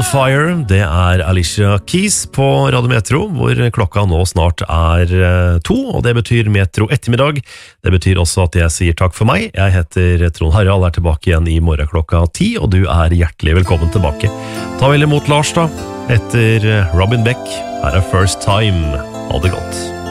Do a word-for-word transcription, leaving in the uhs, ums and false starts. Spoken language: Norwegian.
Fire, det er Alicia Keys på Radio Metro, hvor klokka nå snart er to, og det betyr Metro ettermiddag. Det betyr også at jeg sier takk for meg. Jeg heter Trond Harald, er tilbake igjen i morgen klokka ti, og du er hjertelig velkommen tilbake. Ta vel imot Lars da, etter Robin Beck. Her er First Time. Ha det godt.